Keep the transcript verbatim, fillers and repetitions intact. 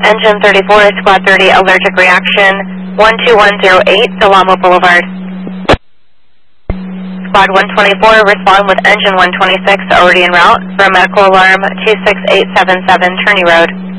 Engine thirty-four, Squad thirty, allergic reaction, one two one zero eight, Del Amo Boulevard. Squad one twenty-four, respond with engine one twenty-six, already en route, for a medical alarm two six eight seven seven, Turney Road.